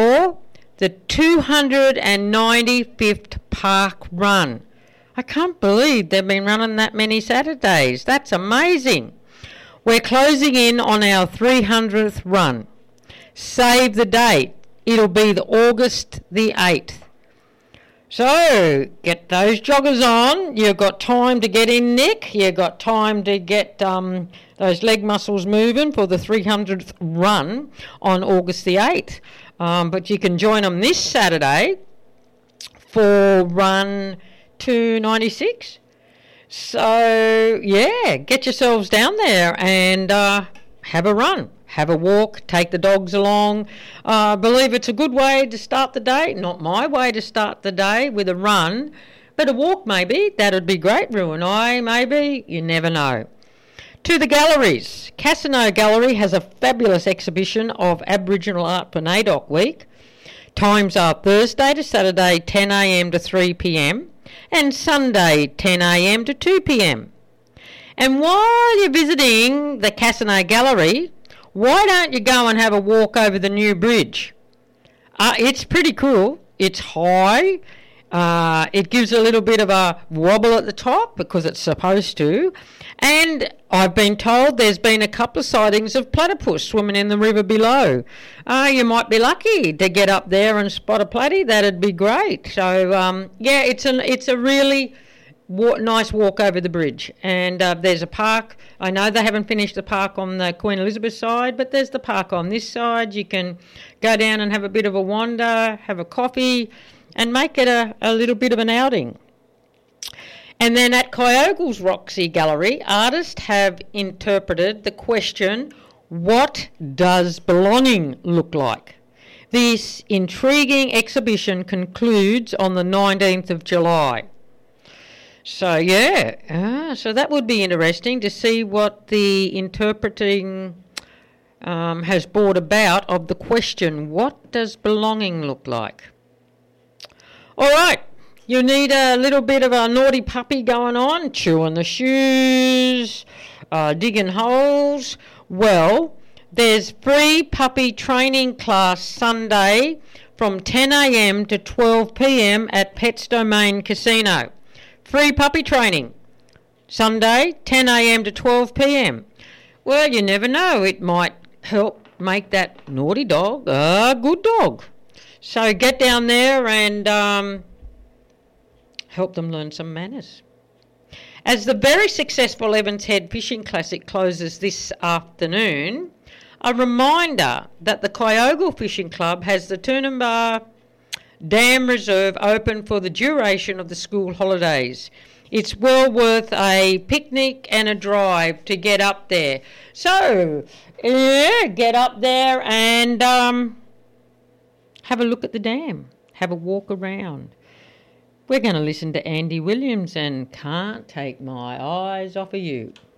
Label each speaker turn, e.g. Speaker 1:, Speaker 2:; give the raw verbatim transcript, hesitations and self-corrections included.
Speaker 1: for the two hundred ninety-fifth Park Run. I can't believe they've been running that many Saturdays. That's amazing. We're closing in on our three hundredth run. Save the date. It'll be the August the eighth. So, get those joggers on. You've got time to get in, Nick. You've got time to get um, those leg muscles moving for the three hundredth run on August the eighth. Um, but you can join them this Saturday for run two ninety-six. So, yeah, get yourselves down there and uh, have a run. Have a walk, take the dogs along. I uh, believe it's a good way to start the day. Not my way to start the day with a run, but a walk maybe. That would be great. Ruin Eye maybe. You never know. To the galleries. Cassino Gallery has a fabulous exhibition of Aboriginal art for NAIDOC week. Times are Thursday to Saturday ten a m to three p m and Sunday ten a m to two p m. And while you're visiting the Cassino Gallery, why don't you go and have a walk over the new bridge? Uh, it's pretty cool. It's high. Uh, it gives a little bit of a wobble at the top because it's supposed to. And I've been told there's been a couple of sightings of platypus swimming in the river below. Uh, you might be lucky to get up there and spot a platy. That'd be great. So, um, yeah, it's, an, it's a really wa- nice walk over the bridge. And uh, there's a park. I know they haven't finished the park on the Queen Elizabeth side, but there's the park on this side. You can go down and have a bit of a wander, have a coffee, and make it a, a little bit of an outing. And then at Kyogo's Roxy Gallery, artists have interpreted the question, what does belonging look like? This intriguing exhibition concludes on the nineteenth of July. So, yeah, ah, so that would be interesting to see what the interpreting um, has brought about of the question, what does belonging look like? All right, you need a little bit of a naughty puppy going on, chewing the shoes, uh, digging holes. Well, there's free puppy training class Sunday from ten a m to twelve p m at Pets Domain Casino. Free puppy training, Sunday, ten a m to twelve p m. Well, you never know. It might help make that naughty dog a good dog. So get down there and um, help them learn some manners. As the very successful Evans Head Fishing Classic closes this afternoon, a reminder that the Kyogo Fishing Club has the Toonambar Dam Reserve open for the duration of the school holidays. It's well worth a picnic and a drive to get up there. So, yeah, get up there and um, have a look at the dam. Have a walk around. We're going to listen to Andy Williams and Can't Take My Eyes Off of You.